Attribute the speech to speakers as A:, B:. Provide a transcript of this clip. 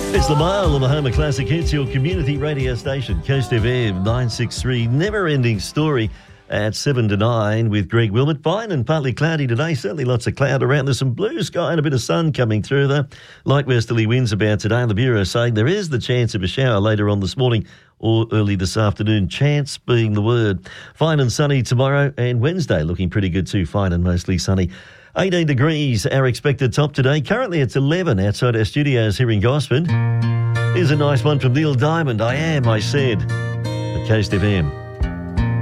A: It's the Mile on the home of classic hits, your community radio station, Coast FM 963. Never-ending story at 7 to 9 with Greg Wilmot. Fine and partly cloudy today. Certainly lots of cloud around. There's some blue sky and a bit of sun coming through though. Light westerly winds about today. The Bureau saying there is the chance of a shower later on this morning or early this afternoon. Chance being the word. Fine and sunny tomorrow, and Wednesday looking pretty good too. Fine and mostly sunny. 18 degrees, our expected top today. Currently it's 11 outside our studios here in Gosford. Here's a nice one from Neil Diamond. I said. At Coast FM.